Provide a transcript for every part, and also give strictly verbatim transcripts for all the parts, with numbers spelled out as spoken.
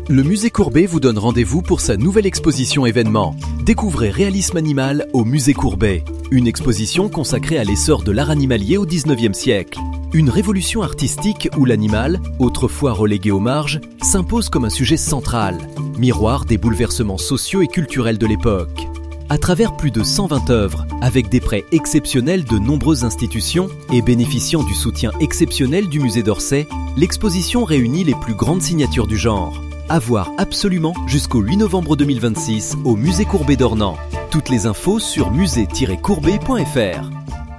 Le Musée Courbet vous donne rendez-vous pour sa nouvelle exposition événement. Découvrez Réalisme animal au Musée Courbet. Une exposition consacrée à l'essor de l'art animalier au dix-neuvième siècle. Une révolution artistique où l'animal, autrefois relégué aux marges, s'impose comme un sujet central, miroir des bouleversements sociaux et culturels de l'époque. À travers plus de cent vingt œuvres, avec des prêts exceptionnels de nombreuses institutions et bénéficiant du soutien exceptionnel du musée d'Orsay, l'exposition réunit les plus grandes signatures du genre. À voir absolument jusqu'au huit novembre deux mille vingt-six au Musée Courbet d'Ornans. Toutes les infos sur musée tiret courbet point f r.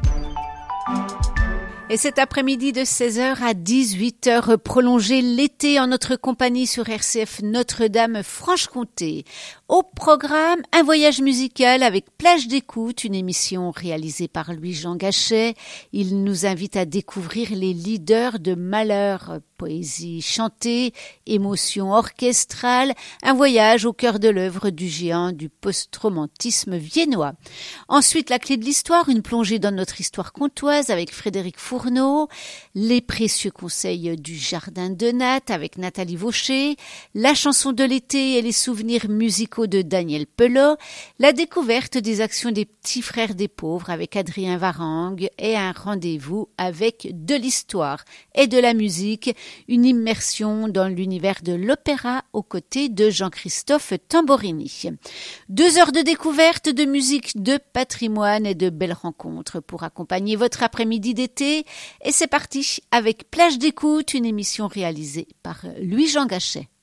Et cet après-midi de seize heures à dix-huit heures, prolongez l'été en notre compagnie sur R C F Notre-Dame-Franche-Comté. Au programme, un voyage musical avec Plage d'écoute, une émission réalisée par Louis-Jean Gachet. Il nous invite à découvrir les leaders de Malheur, poésie chantée, émotion orchestrale, un voyage au cœur de l'œuvre du géant du post-romantisme viennois. Ensuite, la clé de l'histoire, une plongée dans notre histoire comtoise avec Frédéric Fourneau, les précieux conseils du Jardin de Nattes avec Nathalie Vaucher, la chanson de l'été et les souvenirs musicaux de Daniel Pelot, la découverte des actions des petits frères des pauvres avec Adrien Varangue et un rendez-vous avec de l'histoire et de la musique, une immersion dans l'univers de l'opéra aux côtés de Jean-Christophe Tamborini. Deux heures de découverte, de musique, de patrimoine et de belles rencontres pour accompagner votre après-midi d'été. Et c'est parti avec Plage d'écoute, une émission réalisée par Louis-Jean Gachet.